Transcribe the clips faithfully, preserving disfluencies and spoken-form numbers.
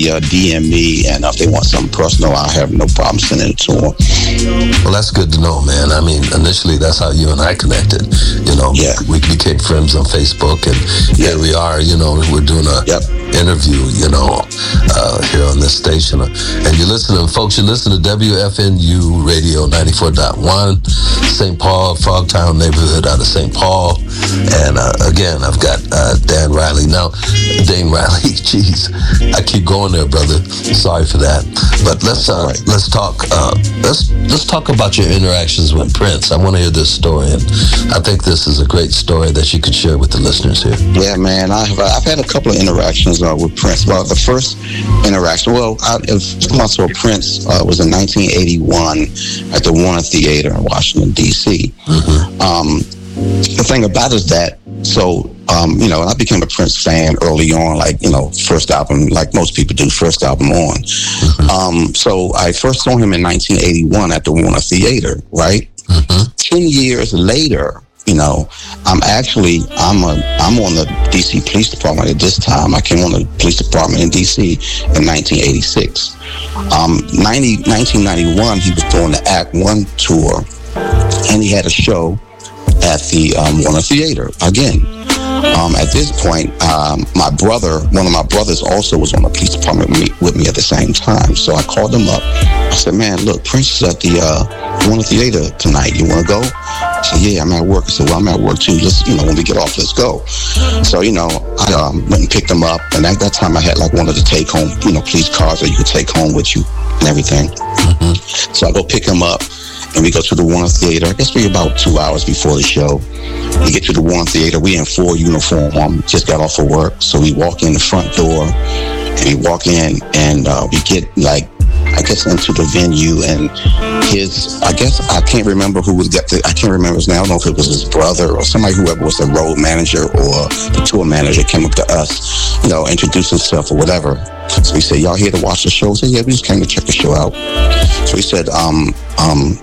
definitely uh, D M me, and if they want something personal, I have no problem sending it to them. Well, that's good to know, man. I mean, initially, that's how you and I connected. You know, yeah. we became friends on Facebook, and yeah. here we are. You know, we're doing a yep. interview, you know, uh, here on this station. And you're listening, folks, you listen to W F N U Radio ninety-four point one, Saint Paul, Frogtown neighborhood out of Saint Paul. And uh, again, I've got uh, Dan Riley. Now, Dane Riley, geez, I keep going there, brother. Sorry for that. But let's uh, right. let's talk. Uh, let's let's talk about your interactions with Prince. I want to hear this story, and I think this is a great story that you could share with the listeners here. Yeah, man, I've I've had a couple of interactions uh, with Prince. Well, the first interaction, well, I, it was with Prince uh, was in nineteen eighty-one at the Warner Theater in Washington D C. Mm-hmm. Um, the thing about it is that, so, um, you know, I became a Prince fan early on, like, you know, first album, like most people do, first album on. Mm-hmm. Um, so I first saw him in nineteen eighty-one at the Warner Theater, right? Mm-hmm. Ten years later, you know, I'm actually, I'm a, I'm on the D C Police Department at this time. I came on the police department in D C in nineteen eighty-six. Um, ninety, nineteen ninety-one, he was doing the Act One tour, and he had a show at the um, Warner Theater again. Um, at this point, um, my brother, one of my brothers also was on the police department with me, with me at the same time. So I called him up. I said, man, look, Prince is at the uh, Warner Theater tonight. You want to go? I said, yeah, I'm at work. I said, well, I'm at work too. Let's, you know, when we get off, let's go. So, you know, I um, went and picked him up. And at that time, I had like one of the take home, you know, police cars that you could take home with you and everything. Mm-hmm. So I go pick him up. And we go to the Warner Theater. I guess we're about two hours before the show. We get to the Warner Theater. We in full uniform. Just got off of work. So we walk in the front door. And we walk in. And uh, we get, like, I guess into the venue. And his, I guess, I can't remember who was, the, I can't remember his name. I don't know if it was his brother or somebody, whoever was the road manager or the tour manager came up to us, you know, introduced himself or whatever. So he said, y'all here to watch the show? I said, yeah, we just came to check the show out. So he said, um, um,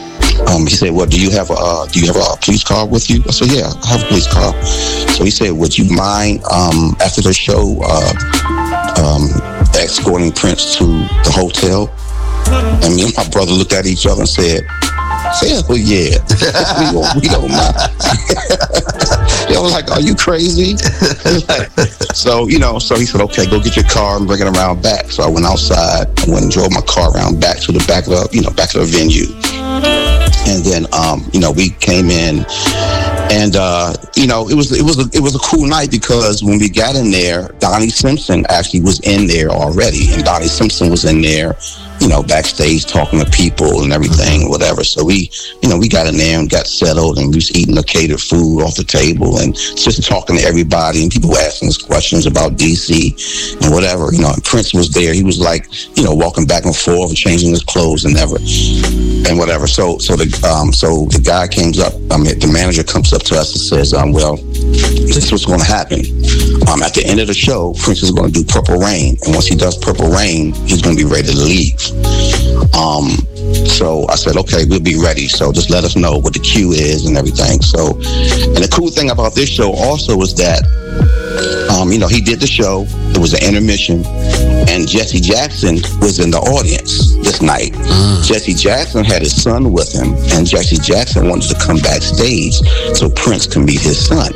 Um, he said, well, do you have a, uh, do you have a police car with you? I said, yeah, I have a police car. So he said, would you mind, um, after the show, uh, um, escorting Prince to the hotel? And me and my brother looked at each other and said, yeah, well, yeah, we don't, we don't mind. They were like, are you crazy? Like, so, you know, so he said, okay, go get your car and bring it around back. So I went outside, I went and drove my car around back to the back of the, you know, back of the venue. And then, um, you know, we came in, and uh, you know, it was it was a, it was a cool night because when we got in there, Donnie Simpson actually was in there already, and Donnie Simpson was in there, you know, backstage talking to people and everything, whatever. So we, you know, we got in there and got settled, and we was eating the catered food off the table and just talking to everybody, and people were asking us questions about D C and whatever, you know. And Prince was there. He was like, you know, walking back and forth and changing his clothes and never and whatever. So, so the um, so the guy comes up. I mean, the manager comes up to us and says, um, well, this is what's going to happen. Um, at the end of the show, Prince is going to do Purple Rain, and once he does Purple Rain, he's going to be ready to leave. Um, so I said, okay, we'll be ready. So just let us know what the cue is and everything. So, and the cool thing about this show also is that, um, you know, he did the show. It was an intermission, and Jesse Jackson was in the audience this night. Mm. Jesse Jackson had his son with him, and Jesse Jackson wanted to come backstage so Prince could meet his son.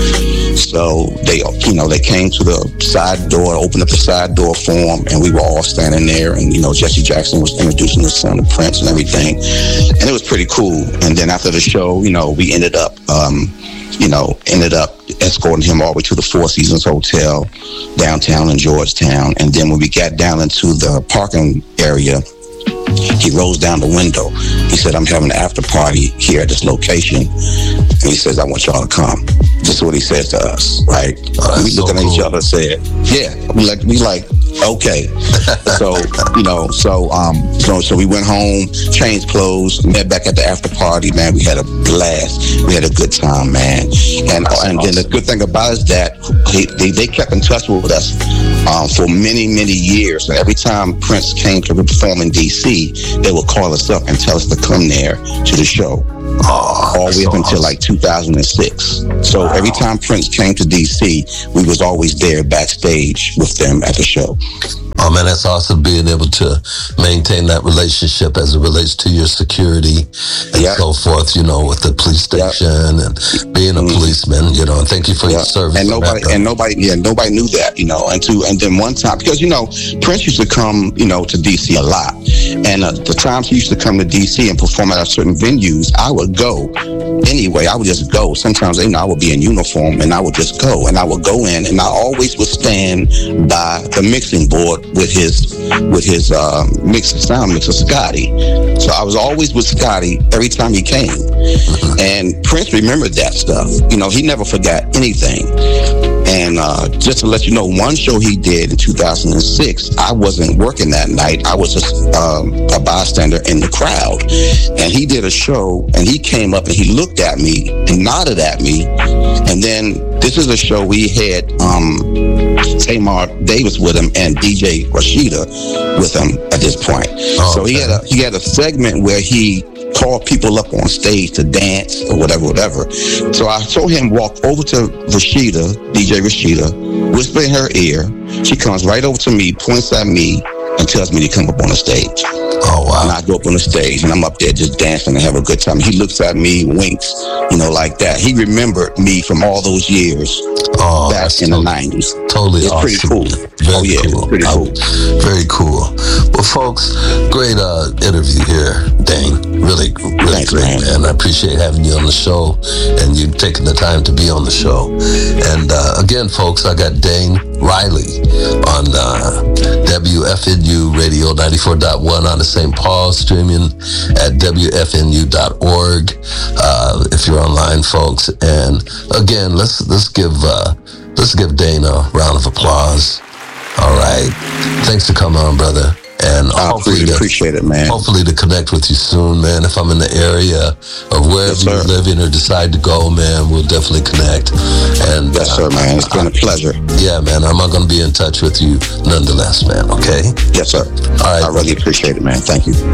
So they, you know, they came to the side door, opened up the side door for him, and we were all standing there. And, you know, Jesse Jackson was introducing his son to Prince and everything. And it was pretty cool. And then after the show, you know, we ended up, um, you know, ended up escorting him all the way to the Four Seasons Hotel downtown in Georgetown. And then when we got down into the parking area, he rolls down the window. He said, I'm having an after party here at this location. And he says, I want y'all to come. This is what he says to us, right? Oh, we looking so cool. at each other and said, yeah. We like, we like, okay. So, you know, so, um, so, so we went home, changed clothes, met back at the after party, man. We had a blast. We had a good time, man. And, That's and awesome. Then the good thing about it is that he, they, they kept in touch with us um, for many, many years. And every time Prince came to perform in D C, they would call us up and tell us to come there to the show. Oh, all the way so up until awesome. like two thousand six. So Wow. every time Prince came to D C, we was always there backstage with them at the show. Oh man, that's awesome being able to maintain that relationship as it relates to your security and Yep. so forth, you know, with the police station and being a Mhm. policeman, you know, and thank you for your Yeah. service. And on nobody, that, and nobody, yeah, nobody knew that, you know. And to, and then one time, because you know, Prince used to come, you know, to D C a lot, and uh, the times he used to come to D C and perform at certain venues, I would go anyway. I would just go. Sometimes, you know, I would be in uniform, and I would just go, and I would go in, and I always would stand by the mixing board with his, with his uh, mix sound mixer Scotty. So I was always with Scotty every time he came, and Prince remembered that stuff. You know, he never forgot anything. And uh, just to let you know, one show he did in two thousand six, I wasn't working that night. I was just um, a bystander in the crowd. And he did a show, and he came up and he looked at me and nodded at me. And then this is a show we had um, Tamar Davis with him and D J Rashida with him at this point. Oh, so he okay. had a he had a segment where he call people up on stage to dance or whatever, whatever. So I saw him walk over to Rashida, D J Rashida, whisper in her ear. She comes right over to me, points at me, and tells me to come up on the stage. Oh, wow. And I go up on the stage, and I'm up there just dancing and have a good time. He looks at me, winks, you know, like that. He remembered me from all those years Oh, back that's in totally, the nineties. totally It's awesome. pretty cool. Very Oh, yeah, cool. it's pretty cool. Uh, very cool. Well, folks, great uh, interview here, Dane. Really, really Thanks, great, man. man. I appreciate having you on the show and you taking the time to be on the show. And uh, again, folks, I got Dane Riley on uh, W F N U Radio ninety-four point one out of Saint Paul, streaming at W F N U dot org uh, if you're online, folks. And again, let's let's give uh, let's give Dane a round of applause. All right, thanks for coming on, brother. And I hopefully, really to, appreciate it, man. hopefully to connect with you soon, man. If I'm in the area of wherever Yes, you're sir. living or decide to go, man, we'll definitely connect. And Yes, uh, sir, man. It's been a pleasure. yeah, man, I'm going to be in touch with you nonetheless, man. Okay. Yes, sir. All right. I really appreciate it, man. Thank you.